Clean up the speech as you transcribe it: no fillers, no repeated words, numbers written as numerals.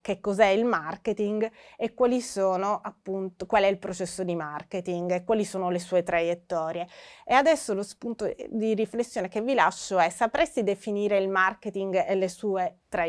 che cos'è il marketing e qual è il processo di marketing e quali sono le sue traiettorie. E adesso lo spunto di riflessione che vi lascio è: sapresti definire il marketing e le sue traiettorie?